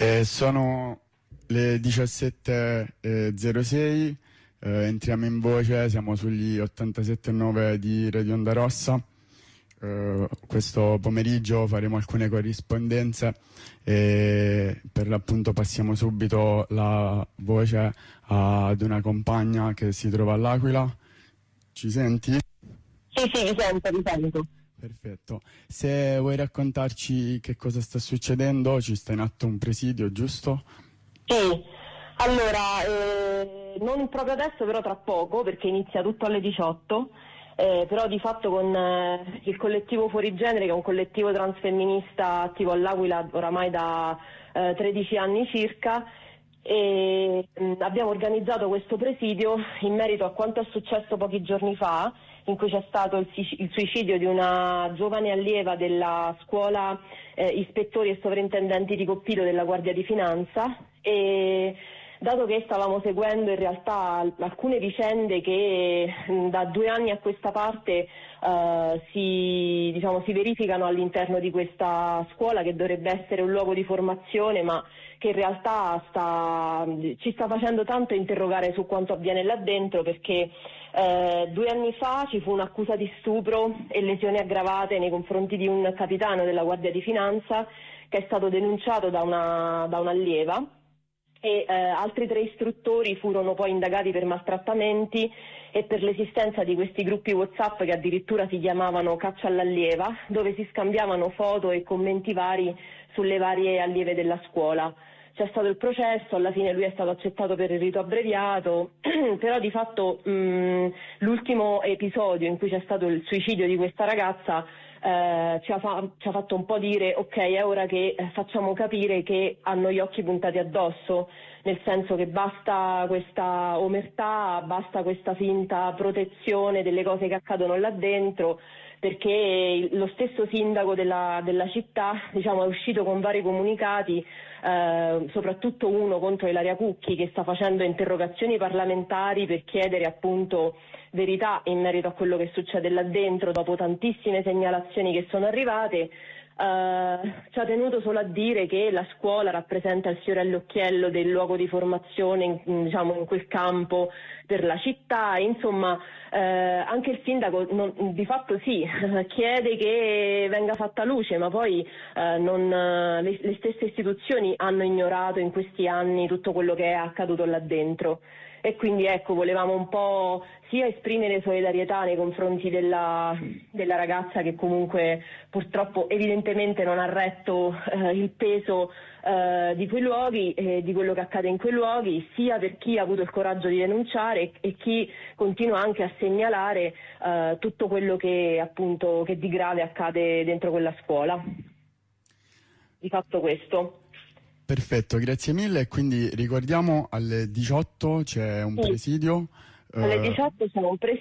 Sono le 17:06, entriamo in voce, siamo sugli 87,9 di Radio Onda Rossa. Questo pomeriggio faremo alcune corrispondenze e per l'appunto passiamo subito la voce ad una compagna che si trova all'Aquila. Ci senti? Sì, vi sento. Perfetto. Se vuoi raccontarci che cosa sta succedendo, ci sta in atto un presidio, giusto? Sì, allora, non proprio adesso, però tra poco, perché inizia tutto alle 18, però di fatto con il collettivo Fuorigenere, che è un collettivo transfemminista attivo all'Aquila oramai da 13 anni circa, e abbiamo organizzato questo presidio in merito a quanto è successo pochi giorni fa, in cui c'è stato il suicidio di una giovane allieva della scuola ispettori e sovrintendenti di Coppito della Guardia di Finanza, e dato che stavamo seguendo in realtà alcune vicende che da 2 anni a questa parte si verificano all'interno di questa scuola, che dovrebbe essere un luogo di formazione, ma che in realtà ci sta facendo tanto interrogare su quanto avviene là dentro, perché 2 anni fa ci fu un'accusa di stupro e lesioni aggravate nei confronti di un capitano della Guardia di Finanza, che è stato denunciato da un'allieva, e altri 3 istruttori furono poi indagati per maltrattamenti e per l'esistenza di questi gruppi WhatsApp che addirittura si chiamavano Caccia all'allieva, dove si scambiavano foto e commenti vari sulle varie allieve della scuola. C'è stato il processo, alla fine lui è stato accettato per il rito abbreviato, però di fatto l'ultimo episodio in cui c'è stato il suicidio di questa ragazza ci ha fatto un po' dire: ok, è ora che facciamo capire che hanno gli occhi puntati addosso, nel senso che basta questa omertà, basta questa finta protezione delle cose che accadono là dentro, perché lo stesso sindaco della città è uscito con vari comunicati, soprattutto uno contro Ilaria Cucchi, che sta facendo interrogazioni parlamentari per chiedere appunto verità in merito a quello che succede là dentro, dopo tantissime segnalazioni che sono arrivate. Ci ha tenuto solo a dire che la scuola rappresenta il fiore all'occhiello del luogo di formazione in quel campo per la città. Insomma, anche il sindaco di fatto sì, chiede che venga fatta luce, ma poi le stesse istituzioni hanno ignorato in questi anni tutto quello che è accaduto là dentro. E quindi volevamo un po' sia esprimere solidarietà nei confronti della ragazza, che comunque purtroppo evidentemente non ha retto il peso di quei luoghi, di quello che accade in quei luoghi, sia per chi ha avuto il coraggio di denunciare e chi continua anche a segnalare tutto quello che di grave accade dentro quella scuola. Di fatto questo. Perfetto, grazie mille. Quindi ricordiamo alle 18 c'è un presidio. Alle 18 c'è un presidio